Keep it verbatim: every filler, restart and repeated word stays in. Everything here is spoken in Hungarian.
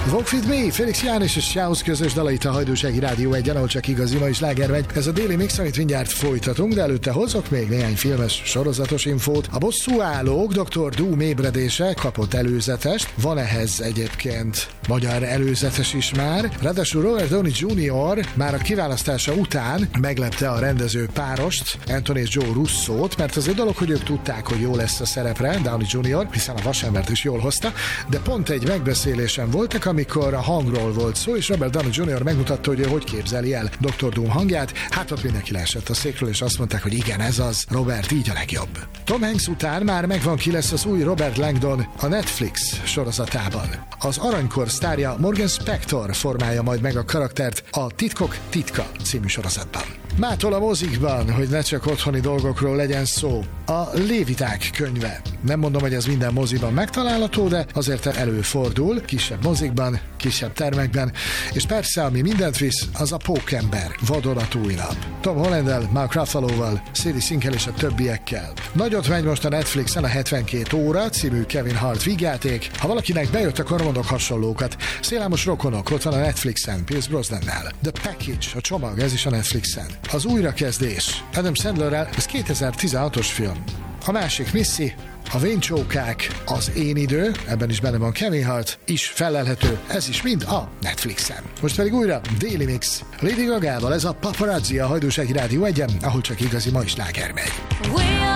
Walk With Me, Félix János és Sáusz közös dalait a Hajdúsági Rádió egyen, ahol csak igazi mai sláger megy. Ez a Daily Mix, amit mindjárt folytatunk, de előtte hozok még néhány filmes sorozatos infót. A Bosszúállók doktor Doom ébredése kapott előzetest, van ehhez egyébként magyar előzetes is már. Ráadásul Robert Downey junior már a kiválasztása után meglepte a rendező párost, Anthony és Joe Russo-t, mert az egy dolog, hogy ők tudták, hogy jó lesz a szerepre, Downey junior, hiszen a Vasembert is jól hozta, de pont egy megbeszélésen voltak, amikor a hangról volt szó, és Robert Downey junior megmutatta, hogy ő hogy képzeli el doktor Doom hangját. Hát ott mindenki leesett a székről, és azt mondták, hogy igen, ez az, Robert, így a legjobb. Tom Hanks után már megvan, ki lesz az új Robert Langdon a Netflix sorozatában. Az aranykor sztárja Morgan Spector formálja majd meg a karaktert a Titkok titka című sorozatban. Mától a mozikban, hogy ne csak otthoni dolgokról legyen szó. A Léviták könyve. Nem mondom, hogy ez minden moziban megtalálható, de azért előfordul, kisebb mozikban, kisebb termekben, és persze, ami mindent visz, az a Pókember, vadonatúj nap. Tom Hollandel, Mark Ruffaloval, Sadie Sinkkel és a többiekkel. Nagyot megy most a Netflixen a hetvenkét óra című Kevin Hart vígjáték. Ha valakinek bejött, akkor mondok hasonlókat. Szélámos rokonok, ott van a Netflixen, Pierce Brosnannel. The Package, a csomag, ez is a Netflixen. Az újrakezdés, Adam Sandlerrel, ez kétezer-tizenhatos film. A másik Missy, a Véncsókák, az Én idő, ebben is benne van Kevin Hart, is felelhető, ez is mind a Netflixen. Most pedig újra Daily Mix. Lady Gagával, ez a Paparazzi a Hajdúsági Rádió egyen, ahol csak igazi mai sláger megy.